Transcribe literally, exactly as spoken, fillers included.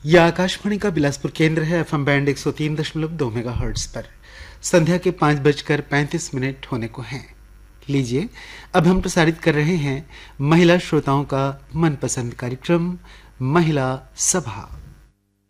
यह आकाशवाणी का बिलासपुर केंद्र है। एफएम बैंड एक सौ तीन दशमलव दो मेगाहर्ट्ज पर संध्या के पाँच बजकर पैंतीस मिनट होने को हैं। लीजिए, अब हम प्रसारित कर रहे हैं महिला श्रोताओं का मनपसंद कार्यक्रम महिला सभा।